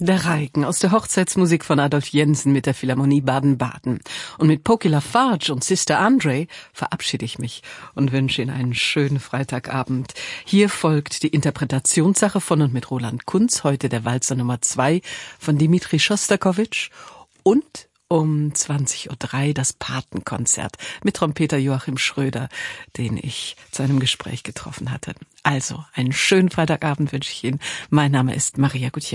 Der Reigen aus der Hochzeitsmusik von Adolf Jensen mit der Philharmonie Baden-Baden. Und mit Poky Lafarge und Sister Andre verabschiede ich mich und wünsche Ihnen einen schönen Freitagabend. Hier folgt die Interpretationssache von und mit Roland Kunz, heute der Walzer Nummer 2 von Dmitri Schostakowitsch und um 20:03 Uhr das Patenkonzert mit Trompeter Joachim Schröder, den ich zu einem Gespräch getroffen hatte. Also, einen schönen Freitagabend wünsche ich Ihnen. Mein Name ist Maria Gutierrez.